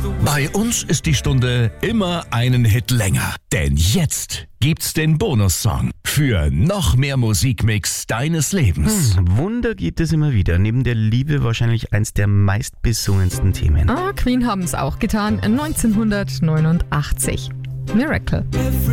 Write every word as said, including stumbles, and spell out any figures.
Bei uns ist die Stunde immer einen Hit länger. Denn jetzt gibt's den Bonussong für noch mehr Musikmix deines Lebens. Hm, Wunder gibt es immer wieder. Neben der Liebe wahrscheinlich eins der meistbesungensten Themen. Ah, Queen haben es auch getan, neunzehnhundertneunundachtzig. Miracle.